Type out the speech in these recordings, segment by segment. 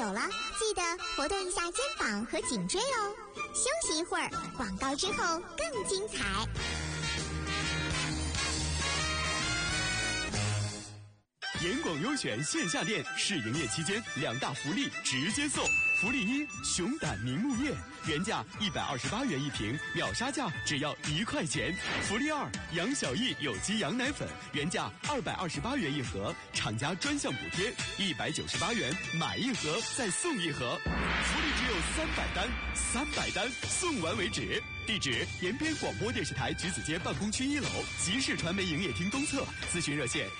了，记得活动一下肩膀和颈椎哦。休息一会儿，广告之后更精彩。 严广优选线下店试营业期间2大福利直接送。福利1：熊胆凝目液，原价128元一瓶，秒杀价只要1块钱。福利2：杨小艺有机羊奶粉，原价228元一盒，厂家专项补贴198元，买一盒再送一盒。福利只有300单，300单送完为止。地址：延边广播电视台橘子街办公区1楼，集市传媒营业厅东侧。咨询热线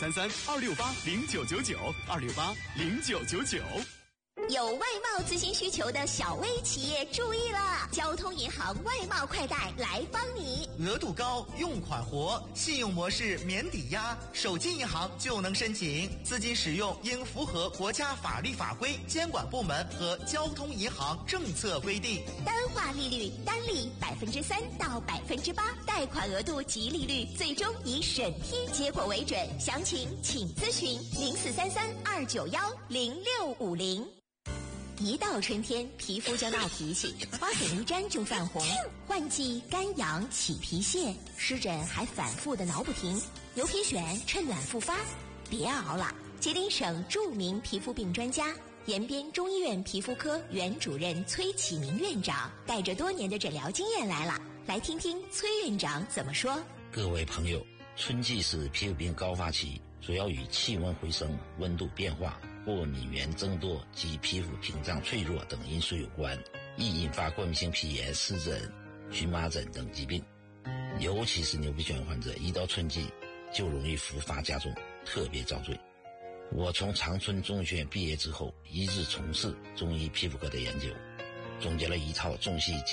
：0433-268-0999，268-0999。 有外贸咨询需求的小微企业注意了，交通银行外贸快贷来帮你。 额度高，用款活，信用模式免抵押，手机银行就能申请。资金使用应符合国家法律法规、监管部门和交通银行政策规定。 单化利率单利3%到8%，贷款额度及利率最终以审批结果为准。详情请咨询0433-291-0650。一到春天，皮肤就闹脾气，花粉一沾就泛红，换季干痒起皮屑，湿疹还反复的挠不停，牛皮癣趁懒复发。别熬了，吉林省著名皮肤病专家、延边中医院皮肤科原主任崔启明院长带着多年的诊疗经验来了，来听听崔院长怎么说。 各位朋友，春季是皮肤病高发期，主要与气温回升、温度变化、过敏源增多及皮肤屏障脆弱等因素有关，易引发过敏性皮炎、湿疹、荨麻疹等疾病。尤其是牛皮癣患者，一到春季就容易复发加重，特别遭罪。我从长春中医学院毕业之后，一直从事中医皮肤科的研究，总结了一套中西